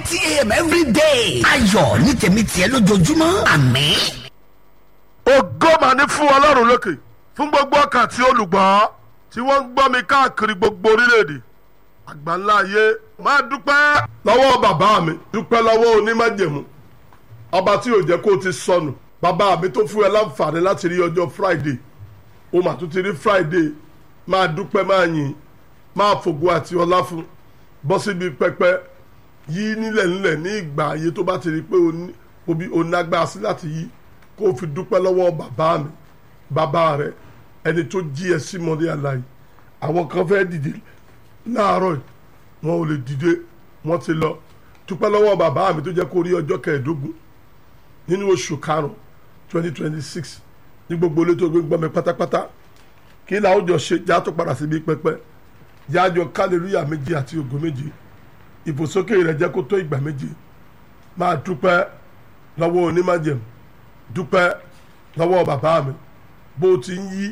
8:30 a.m. every day. ayọ̀ ní tèmi tiẹ̀ lójoojúmọ́ àmín. ògo mà ní fún ọlọ́run lókè fún gbogbo ọkàn tí olùgbọ́ tí wọ́n ń gbọ́ mi káàkiri gbogbo orílẹ̀-èdè àgbáńlá ayé. máa dúpẹ́ lọ́wọ́ bàbá mi, dúpẹ́ lọ́wọ́ onímájẹ̀mú ọba tí ò jẹ́ kó o ti sọnù. bàbá mi tó fún ẹ láǹfààní láti rí ọjọ́ Friday, o mà tún ti rí Friday. máa dúpẹ́, máa yìn, máa fògo àti ọlá fún. bọ́ síbi pẹpẹ yí nílẹ̀ ní ìgbà ayé tó bá ti rí pé o nágbá sí láti yí, kó o fi dúpẹ́ lọ́wọ́ bàbá mi, bàbá rẹ, ẹni tó jí ẹ sí mọ́lẹ́ àlàyé. àwọn kan fẹ́ dìde láàárọ̀ yìí wọn ò lè dìde, wọ́n ti lọ. dúpẹ́ lọ́wọ́ bàbá mi tó jẹ́ kó rí ọjọ́ 15 nínú oṣù karùn-ún 2026 ní gbogbo ilé tó gbé gbọ́ mi pátápátá. kí làwọn jọ ṣe já tó padà síbi pẹpẹ, jájọ kálẹ̀lúyà méje àti ògo méje, ìfòsókè rẹ̀ jẹ́ kó tó ìgbà méje. máa dúpẹ́ lọ́wọ́ onímájẹ̀mú, dúpẹ́ lọ́wọ́ bàbá mi bó ti ń yí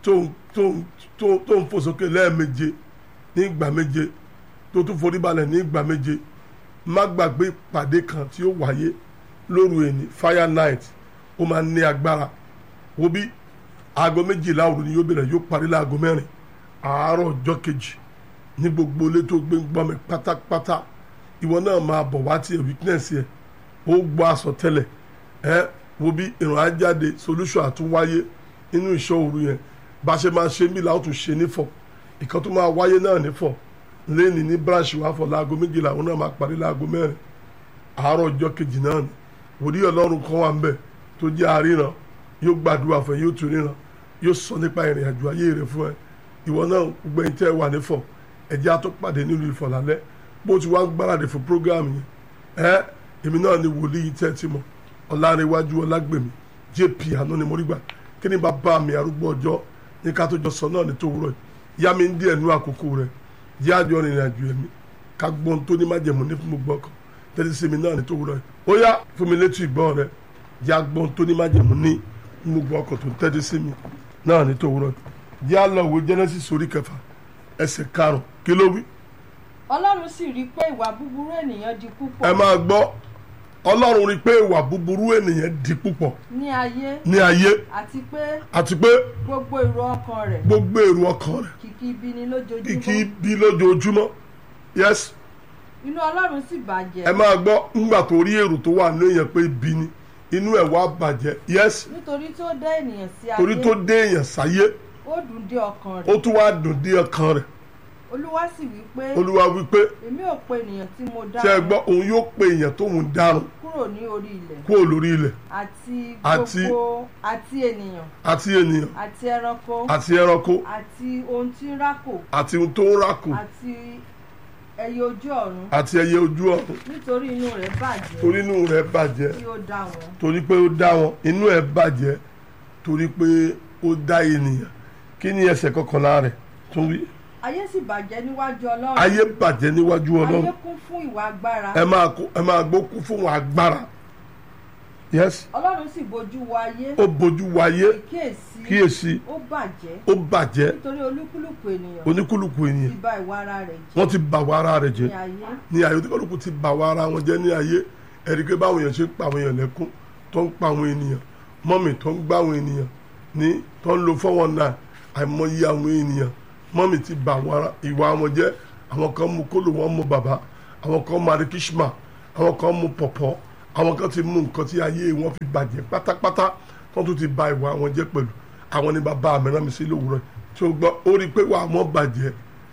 tó ń fòsókè lẹ́ẹ̀méje ní ìgbà méje, tó tún forí balẹ̀ ní ìgbà méje. má gbàgbé ìpàdé kan tí ó wáyé lóru èní, fire night. ó máa ní agbára. wo bí aago 12 òru ni yóò bẹ̀rẹ̀, yóò parí láago 4 àárọ̀ ọjọ́ kejì ní gbogbo ilé tó gbé ń gbọ́ mi pátápátá. ìwọ náà máa bọ̀ wá tí ẹ̀ weakness yẹ ó gbọ́ àsọtẹ́lẹ̀ wo bí ìrìn àjáde solution àtúnwáyé nínú ìṣọ́ òru yẹn. bá ṣe máa ṣe bí làwọn tún ṣe nífọ̀, ìkan tó máa wáyé náà nífọ̀ lẹ́ni ní branch wá fọ̀ láago 12 òun náà máa parí láago 4 àárọ̀ ọjọ́ kejì náà ni. wòlíì Ọlọ́run kan wà ń bẹ̀ tó jẹ́ àríran, yóò gbàdúrà fún ẹ, yóò tún ríran, yóò sọ nípa ìrìn àjò ayé rẹ fún ẹ. ìwọ náà gbogbo ẹ̀yin tẹ́ wà nífọ̀, ẹ̀jẹ̀ á tó pàdé nílùú Ifọ̀ lálẹ́ bó ti wá ń gbáradì fún program yẹn. èmi náà ni wòlíì tẹ́ ti mọ̀, Ọlárẹ̀wájú Ọlágbèmí JP àná ni mo rí gbà. kí ni bàbá mi arúgbó ọjọ́ ní ká tó jọ sọ náà ní tòwúrọ̀ yìí. yá mi ń díẹ̀ nú àkókò rẹ̀, jẹ́ àjọ rìnrìn àjò ẹ̀mí ká gbọ́n tó ní májẹ̀mú ní fún gbogbo ọkàn tẹ́lẹ̀ sí mi náà ní tòwúrọ̀ yìí. ó yá fún mi létí ìgbọ́ rẹ̀, jẹ́ àgbọ́n tó ní májẹ̀mú ní fún gbogbo ọkàn tó tẹ́lẹ̀ sí mi náà ní tòwúrọ̀ yìí. jẹ́ àlọ́ wo Genesis orí 6 ẹsẹ̀ 5 kí ló wí. Ọlọ́run sì rí i pé ìwà búburú ènìyàn di púpọ̀. ẹ máa gbọ́, Ọlọ́run rí i pé ìwà búburú ènìyàn di púpọ̀ ní ayé àti pé gbogbo èrò ọkàn rẹ̀ kìkì ibi lójoojúmọ́. yes. inú Ọlọ́run sì bàjẹ́. ẹ máa gbọ́, nígbà tó rí èrò tó wà ní èèyàn pé ibi ni, inú ẹ̀ wá bàjẹ́. yes. nítorí tó dá ènìyàn sí ayé. torí tó dé èèyàn sáyé. ó dùn dé ọkàn rẹ̀. ó tún wá dùn dé ọkàn rẹ̀. Olúwa sì wí pé. Olúwa wí pé. èmi ò pe ènìyàn tí mo dá. ṣé ẹ gbọ́, òun yóò pe èèyàn tó ń dárun. kúrò ní orí ilẹ̀. kúrò lórí ilẹ̀. àti ènìyàn. àti ènìyàn. àti ẹranko. àti ẹranko. àti ohun tí ń rákò. àti ohun tó ń rákò. àti ẹyẹ ojú ọ̀run. àti ẹyẹ ojú ọ̀run. nítorí inú rẹ̀ bàjẹ́. torí inú rẹ̀ bàjẹ́. tí ó dá wọn. torí pé ó dá wọn. inú ẹ̀ bàjẹ́ torí pé ó dá ènìyàn. kí ni ẹsẹ̀ 11 rẹ̀ tún wí. ayé sì bàjẹ́ níwájú Ọlọ́run. ayé bàjẹ́ níwájú Ọlọ́run. ayé kún fún ìwà agbára. ẹ máa gbọ́ kún fún ìwà agbára. yes. Ọlọ́run sì bojú wo ayé. ó bojú wo ayé. kíyèsí. ó bàjẹ́. ó bàjẹ́. nítorí oníkúlùkù ènìyàn. ti bà ìwà ara rẹ̀ jẹ́. wọ́n ti bà ìwà ara rẹ̀ jẹ́. ní ayé. oníkúlùkù ti bà ìwà ara wọn jẹ́ ní ayé. ẹ̀rí pé báwọn èèyàn ṣe ń pa àwọn èèyàn lẹ́kún, tó ń pa àwọn ènìyàn, mọ́mì tó ń gbá àwọn ènìyàn ní tó ń lo 419, àìmọye àwọn ènìyàn mọ́mì ti bà ìwà wọn jẹ́. àwọn kan mú kóló, wọn mú bàbá, àwọn kan mú arikishma, àwọn kan mú pọ̀pọ̀, àwọn kan ti mú nǹkan tí ayé wọn fi bàjẹ́ pátápátá, wọ́n tún ti bà ìwà wọn jẹ́ pẹ̀lú. àwọn ní bàbá mi rán mi sí lówùúrọ̀ tí ó gbọ́, ó rí i pé wà wọ́n bàjẹ́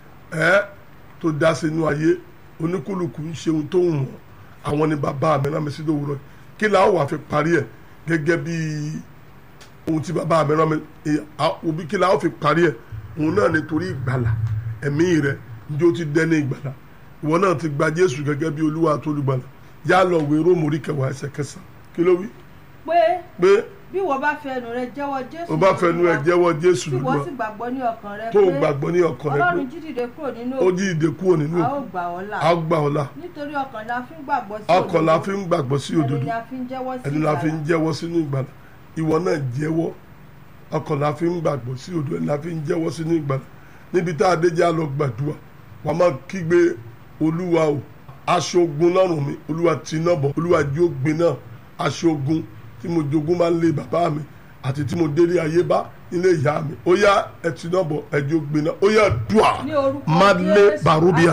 tó dá sínú ayé, oníkúlùkù ń ṣe ohun tó wù wọ́n. àwọn ní bàbá mi rán mi sí lówùúrọ̀ kí làwọn wà fi parí ẹ̀ gẹ́gẹ́ bí ohun tí bàbá mi rán mi, òbí kí làwọn fi parí ẹ̀. òun náà nítorí ìgbàlà ẹ̀mí rẹ̀ njó ti dẹ́ni ìgbàlà. ìwọ náà ti gba Jésù gẹ́gẹ́ bí Olúwa àti Olùgbàlà. yá lọ wé Róòmù orí 10 ẹsẹ̀ 9 kí ló wí. pé bí wọ́n bá fẹnu rẹ̀ jẹ́wọ́ Jésù. o bá fẹnu rẹ̀ jẹ́wọ́ Jésù lóluwà. tí wọ́n sì gbàgbọ́ ní ọkàn rẹ̀ pé. tó gbàgbọ́ ní ọkàn rẹ̀ pé. Ọlọ́run jí dìde kúrò nínú òkú. ó jí dìde kúrò nínú òkú. a ó gbà ọ́ là. nítorí ọkàn la fi ń gbàgbọ́ sí òdodo. ọkàn la fi ń gbàgbọ́ sí òdodo. ẹnu la fi ń jẹ́wọ́ sínú ìgbàlà. ìwọ náà jẹ́wọ́. ọkàn la fi ń gbàgbọ́ sí òdodo, ẹnu la fi ń jẹ́wọ́ sínú ìgbàlà. níbi tá a dé jẹ́ a lọ gbàdúrà, wà á máa kígbe Olúwa o aṣọ ogun lọ́rùn mi olúwa ti iná bọ̀ olúwa jó gbiná aṣọ ogun tí mo jogún máa ń lé bàbá mi àti tí mo délé ayé bá nílé ìyá mi ó yá ẹ ti iná bọ̀ ẹ jó gbiná ó yá dùà malé barubia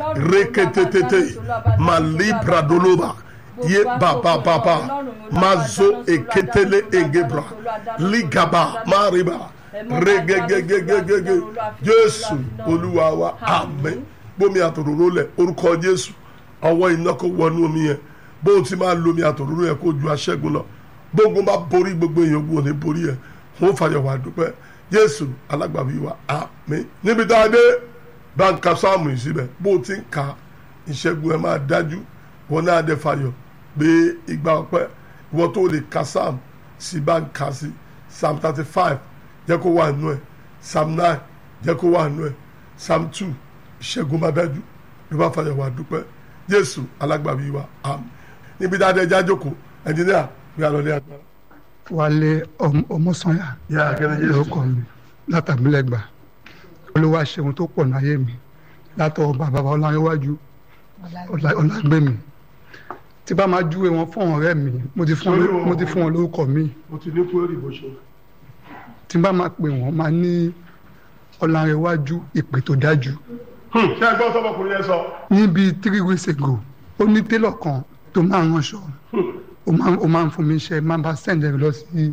reketetete malé bradoloba ye baba mazo eketele engebra ligaba mariba regegegegege Jésù olúwa wa àmín bómi àtòróró lẹ̀ orúkọ Jésù ọwọ́ iná kó wọnú omi yẹn bóun ti máa lo omi àtòróró yẹn kó ju aṣẹ́gun lọ gbógun bá borí gbogbo èèyàn ogun ò ní borí ẹ̀ wọ́n fàyọ̀ wá dúpẹ́ Jésù alágbàbí wa àmín níbi tá a dé bá ń ka sáàmù yìí síbẹ̀ bó ti ń ka ìṣẹ́gun ẹ̀ máa dájú wọn náà dé fàyọ̀ gbé igba ọpẹ́ ìwọ tó lè ka sáàmù sí bá ń ka sí Psalm 35 jẹ́ kó wà nù ẹ̀ Psalm 9 jẹ́ kó wà nù ẹ̀ Psalm 2 ìṣẹ́gun máa dájú ló bá fàyọ̀ wá dúpẹ́ Jésù alágbàbí wa àmín níbi dáadé ẹja jókòó ẹnjìníà gbé àlọ́lé agbára. Wálé Ọmọ́sànyà lórúkọ mi látàgbélẹ̀gbà Olúwa ṣeun tó pọ̀ náyé mi látọ̀ bàbá Ọláníwájú Ọlágbèmí tí bá máa júwe wọn fún ọ̀rẹ́ mi mo ti fún wọn lórúkọ mi mo ti ní kú èrè bó ṣe. tí bá máa pè wọ́n máa ní Ọláníwájú ìpè tó dájú. ṣé ẹ gbọ́ sọ́mọkùnrin yẹn sọ. níbi 3 weeks ago ó ní télọ̀ kan tó máa ń ránṣọ ó máa ń fún mi iṣẹ́ máa bá sẹ́ǹdẹ̀ lọ sí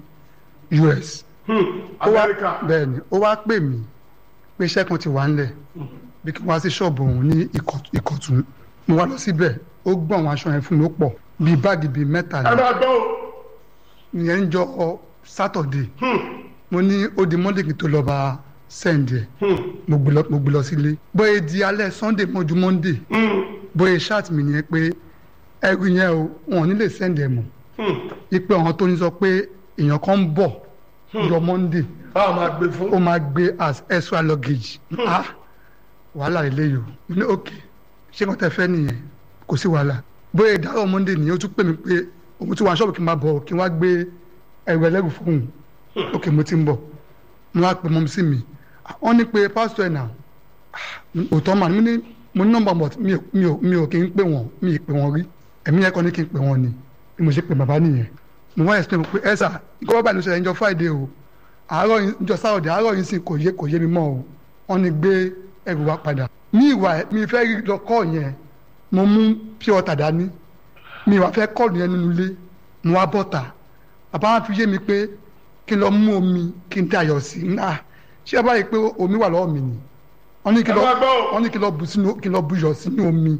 US. Amẹ́ríkà. bẹ́ẹ̀ ni ó wá pè mí pé iṣẹ́ kan ti wà ńlẹ̀ bí kí n wá sí ṣọ́ọ̀bù òun ní Ìkọ̀tún mo wá lọ síbẹ̀ ó gbọ́n àwọn aṣọ yẹn fún mi ó pọ̀ bíi báàgì bíi mẹ́tàlá. ẹ máa gbọ́ o. ìyẹn ń jọ Saturday mo ní ó di Monday kí n tó lọ bá sẹ́ǹdẹ̀ mo gbé lọ sílé bóyá di alẹ́ Sunday mọ́jú Monday bóyá ṣáàtì mi nìyẹn pé ẹrù yẹn o wọn ò ní lè sẹ́ǹdẹ̀ mọ́ ipe ọ̀hún tó ní sọ pé èèyàn kan ń bọ̀ yọ Monday ó máa gbé as extra luggage wàhálà lélẹ́yìí o mo ní ok ṣé kò tẹ fẹ́ nìyẹn kò sí wàhálà bóyá ìdárò Monday nìyẹn ó tún pè mí pé òun ti wà ṣọ́ọ̀bù kí n máa bọ̀ kí n wá gbé ẹrù ẹlẹ́rù fóun ok mo ti ń bọ̀ mo wá pè mọ́ sí mi wọ́n ní pé pásítọ̀ ẹ̀ náà òótọ́ mà mo ní nọ́mbà but mi ò kí n pè wọ́n mi ì pè wọ́n rí ẹ̀mí yẹn kọ́ ní kí n pè wọ́n ni bí mo ṣe pè bàbá nìyẹn mo wá explain pé ẹ sà nǹkan bábà ló ṣẹlẹ̀ níjọ́ Friday o àárọ̀ níjọ́ Saturday àárọ̀ yìí sì kò yé mi mọ́ o wọ́n ní gbé ẹrù wa padà ní ìwà mi fẹ́ rí lọ kọ́ yẹn mo mú pure water dání mi ìwà fẹ́ kọ́ yẹn nínú ilé mo wá bọ́ta bàbá wa fi yé mi pé kí n lọ mú omi kí n dayọ̀ sí ṣé ẹ báyìí pé omi wà lọ́wọ́ mi ni wọ́n ní kí n lọ buyọ̀ sínú omi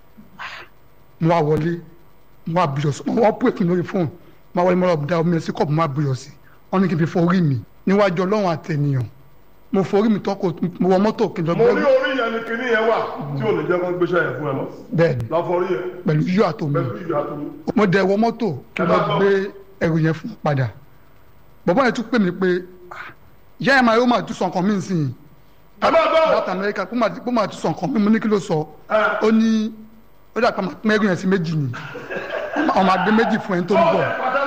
mo wá wọlé mo wá buyọ̀ sí wọ́n pè fún mi lórí fóònù mo wá wọlé mo lọ da omi sí kọ́ọ̀pù mo wá buyọ̀ sí wọ́n ní kí n fi forí mi níwájú Ọlọ́run àtẹnìyàn mo forí mi tọ́kọ̀ mo wọ mọ́tò kí n lọ mo ní orí yẹn ni kinní yẹn wà tí ò ní jẹ́ kó gbéṣẹ́ yẹn fún ẹ mọ́. bẹ́ẹ̀ni láforí yẹn. pẹ̀lú yíyọ àtòmí mo dẹ̀ wọ mọ́tò kí n lọ gbé ẹrù yẹn fún padà bàbá yẹn tún pè mí pé ìyá ẹ̀ máa yóò máa tún sọ nǹkan mí nsìn láti Amẹ́ríkà kó máa tún sọ nǹkan mí mo ní kí ló sọ ó ní ó dà pé ẹrù yẹn sí méjì ni ọmọ àgbẹ̀ méjì fún ẹni tó ń bọ̀.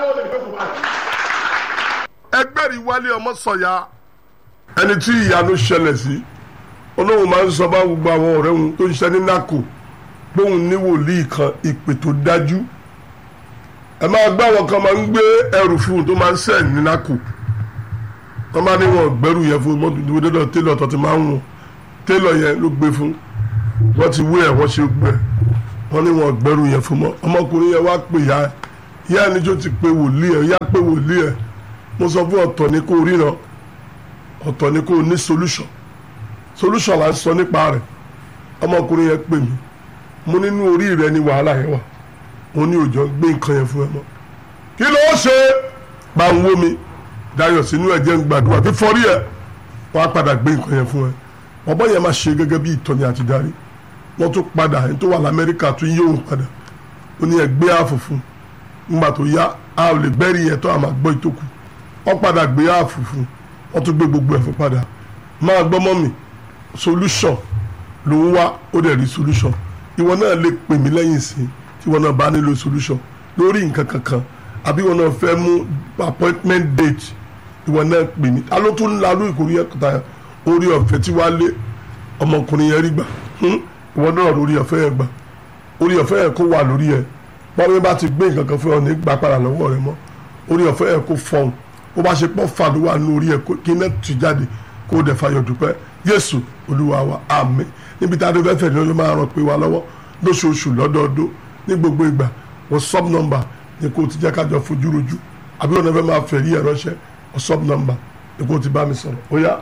ẹgbẹ́rì Wálé Ọmọ́sànyà ẹni tí ìyanu ṣẹlẹ̀ sí olóhùn máa ń sọ bá gbogbo àwọn ọ̀rẹ́ òun tó ń ṣiṣẹ́ ní NACO gbóhùn ní wòlíì kan ìpè tó dájú ẹ máa gbá àwọn kan máa ń gbé ẹrù fún un tó máa ń sẹ̀ ní NACO wọ́n máa ní wọn gbẹ́rù yẹn fún mọ́tò ìdúró dọ́dọ̀ télọ̀ tó ti máa ń wọn télọ̀ yẹn ló gbé fún wọ́n ti wé ẹ̀ wọ́n ṣe gbẹ wọ́n ní wọn gbẹ́rù yẹn fún mọ́ ọmọkùnrin yẹn wá pè ìyá ẹni tó ti pe wòlíì ẹ̀ ìyá pé wòlíì ẹ̀ mo sọ fún ọ̀tọ̀ ní kó ríran ọ̀tọ̀ ní kó ní solution là ń sọ nípa rẹ̀ ọmọkùnrin yẹn pè mí mo nínú orí rẹ ni wàhálà yẹn wà mo ní òjò gbé nǹkan yẹn fún ẹ mọ́ kí ló ṣe bá ń wó mi dayọ̀ sínú ẹ̀jẹ̀ ń gbàdúrà fífọ́rí ẹ̀ wọ́n á padà gbé nǹkan yẹn fún ẹ ọ̀bọ yẹn máa ṣe gẹ́gẹ́ bí ìtọ́ni àti darí wọ́n tún padà ẹni tó wà lamẹ́ríkà tún yóò padà ó ní ẹgbẹ́ ààfò fún nígbà tó yá a ò lè gbẹ́rì yẹn tó a máa gbọ́ ìtókù wọ́n padà gbé ààfò fún wọ́n tún gbé gbogbo ẹ̀fọ́ padà máa gbọ́ mọ́ mi solution ló ń wá ó dẹ̀ rí solution ìwọ náà lè pè mí lẹ́yìn sí tí ìwọ náà bá nílò solution lórí nǹkan kankan àbí ìwọ náà fẹ́ mú appointment date ìwọ náà pè mí aló tó ń la lórí ìkórè ẹ̀kọ́ta orí ọ̀fẹ́ tí wàá lé ọmọkùnrin yẹn rí gbà ìwọ náà lórí ọ̀fẹ́ yẹn gbà orí ọ̀fẹ́ ẹ̀ kó wà lórí ẹ̀ bọ́n bá ti gbé nǹkan kan fún ọ ní gbà padà lọ́wọ́ rẹ mọ́ orí ọ̀fẹ́ ẹ̀ kó fọhùn ó bá ṣe pọ́ fàdó wà ní orí ẹ̀ kí iná tù jáde kó o dẹ̀ fayọ̀ dúpẹ́ Jésù Olúwa wa àmín níbi tá a dé fẹ́fẹ́ ni ó máa ràn pé wa lọ́wọ́ lóṣooṣù lọ́dọọdún ní gbogbo ìgbà WhatsApp number ni kò ti jẹ́ kájọ fojú rojú àbí ọ̀nà fẹ́ máa fẹ̀rí ẹ̀ ránṣẹ́ WhatsApp number ni kò ti bá mi sọ̀rọ̀ ó yá.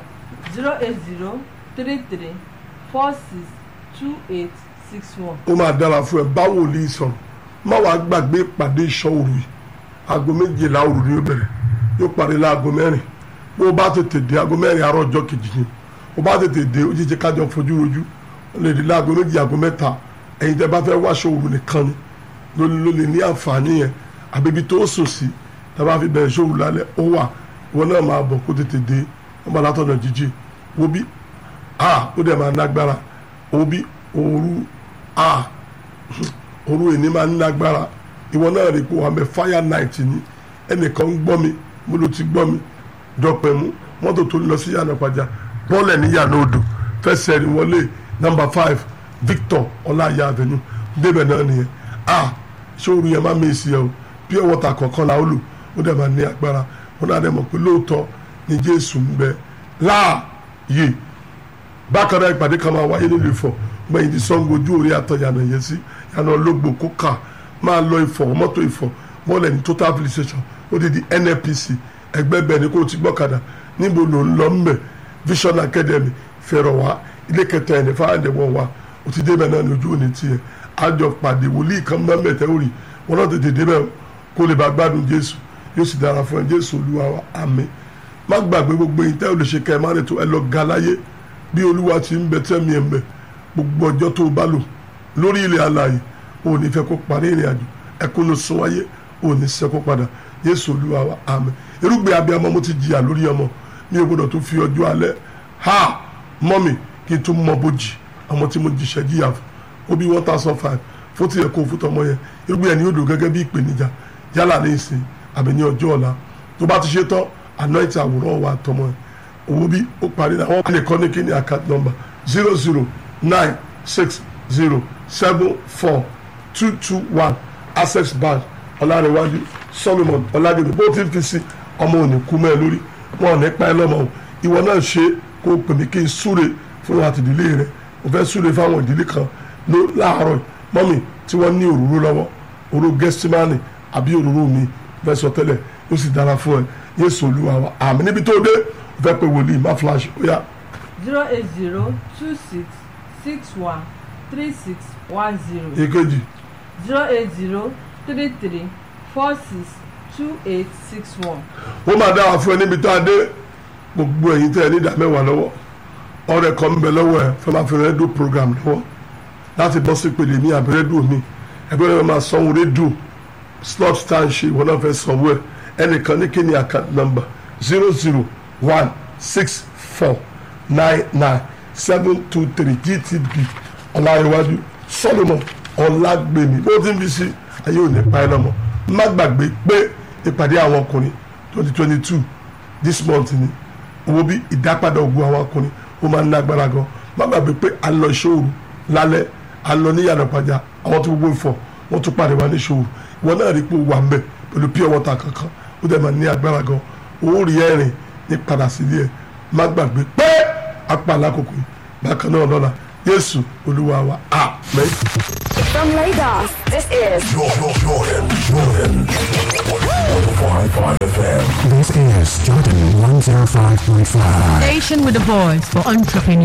08033462861. ó máa dára fún ẹ báwo lè sọ̀rọ̀ má wàá gbàgbé ìpàdé ìṣọ́ òru yìí aago 12 òru ni ó bẹ̀rẹ̀ yóò parí láago 4 bó o bá tètè dé aago 4 àárọ̀ ọjọ́ kejì ni o bá tètè dé ó jíjẹ kájọ fojú rojú ó lè di láago 2 aago 3 ẹ̀yin tẹ́ bá fẹ́ wáṣọ òru nìkan ni ló lè ní àǹfààní yẹn àbíbi tó sùn sí tẹ́ bá fi bẹ̀rẹ̀ ṣòwò lálẹ́ ó wà ìwọ náà máa bọ̀ kó tètè dé wọ́n bá látọ̀nà jíjì wo bí ó dẹ̀ máa nágbára wo bí òru èní máa ń nágbára ìwọ náà rí i pé wà mẹ́ fire night ni ẹnìkan ń gbọ́ mi mo ló ti gbọ́ mi dọ̀pẹ̀ mú mọ́tò tó lọ sí yànnà pàjá bọ́ọ̀lẹ̀ ní yànnà odò fẹsẹ̀ rìn wọlé number 5 Victor ọláyà avenue débẹ̀ náà nìyẹn ṣóoru yẹn má mèsì ẹ o pure water kọ̀ọ̀kan la ó lò ó dẹ̀ máa ní agbára wọn náà dẹ̀ mọ̀ pé lóòótọ́ ni Jésù ń bẹ láàyè bákan náà ìpàdé kan máa wáyé nílùú Ifọ̀ gbẹ̀yìn tí Ṣàngó ojú orí àtọ̀ yànnà yẹn sí yànnà ológbò kókà máa lọ Ifọ̀ mọ́tò Ifọ̀ bọ́ọ̀lẹ̀ ní total police station ó ti di NNPC ẹgbẹ́ bẹ́ẹ̀ ni kò ti gbọ́kadà níbo ló ń lọ mbẹ̀ Vision Academy fẹ̀rọ̀ wá ilé kẹta ẹ̀ ní fáwọn wa ó ti débẹ̀ náà ní ojú òní tiẹ̀ àjọ pàdé wòlíì kan bá mẹ́tẹ́ òrì wọn náà tètè débẹ̀ kó lè bá gbádùn Jésù yóò sì dára fún ẹ Jésù Olúwa wa àmín má gbàgbé gbogbo yìí tẹ́ ò lè ṣe kẹ́ ẹ má lè tó ẹ lọ ga láyé bí Olúwa ti ń bẹ tẹ́mi ẹ̀ mbẹ gbogbo ọjọ́ tó o bá lò lórí ilẹ̀ alààyè ò ní fẹ́ kó parí ìrìn àjò ẹkún ló sún wáyé ò ní sẹ́kó padà Jésù Olúwa wa àmín irúgbìn abiyamọ mo ti jìyà lórí ọmọ mi ò gbọdọ̀ tó fi ọjọ́ alẹ́ mọ́mì kí n tún mọ bójì ọmọ tí mo jìṣẹ́ jìyà fún ó bí 1,500 fún tiẹ̀ kó fún tọmọ yẹn irúgbìn ẹni yóò dò gẹ́gẹ́ bí ìpèníjà yálà ní ìsìn àbẹ̀ ní ọjọ́ ọ̀la tó bá ti ṣe tán anoint àwòrán wa tọmọ yẹn owó bí ó parí náà wọ́n lè kọ́ ní kíní account number 00960742221 Access Bank Ọlárẹ̀wájú Solomon Ọládèmí bó ti fi sí ọmọ òní kú mẹ́ lórí wọn ò ní pa ẹ́ lọ́mọ ìwọ náà ṣe kó o pè mí kí n súre fún àti ìdílé rẹ mo fẹ́ súre fáwọn ìdílé kan láàárọ̀ mọ́mì tí wọ́n ní òróró lọ́wọ́ òróró gẹ́símánì àbí òróró mi fẹ́ sọ tẹ́lẹ̀ yóò sì dára fún ẹ Jésù Olúwa wa àmín níbi tó dé o fẹ́ pe wòlíì má flash ó yá. 08026613610. èkejì 08033462861. ó máa dára fún ẹ níbi tá a dé gbogbo ẹ̀yin tẹ́ ẹ ní ìdá mẹ́wàá lọ́wọ́ ọ̀rẹ́ kan ń bẹ lọ́wọ́ ẹ fẹ́ máa fi rédíò program lọ́wọ́ láti bọ́ sí ìpele mi àbí rédíò mi ẹgbẹ́ rẹ máa sanwó rédíò slot tá à ń ṣe ìwọ náà fẹ́ sanwó ẹ ẹnìkan ní kíni account number 00164997223 GTB Ọláyẹwájú Solomon Ọlágbèmí bó ti ń bí sí ayé òní pa ẹ lọ́mọ má gbàgbé pé ìpàdé àwọn ọkùnrin 2022 this month ni owó bí ìdápadà ògùn àwọn ọkùnrin ó máa ń lágbára gan má gbàgbé pé a lọ ìṣòro lálẹ́ a lọ ní yàrá pàjá àwọn tó gbogbo ìfọ̀ wọ́n tún pàdé wa ní ìṣòro ìwọ náà rí pé ó wà mbẹ pẹ̀lú pure water kankan ó dẹ̀ máa ní agbára gan owó rí ẹ̀rìn ní padà sílé ẹ̀ má gbàgbé pé apá alákòókò bákan náà lọ́la Jésù Olúwa wa àmín. From Lagos, this is Jordan 105.5 FM. This is Jordan 105.5. Station with the voice for entrepreneurs.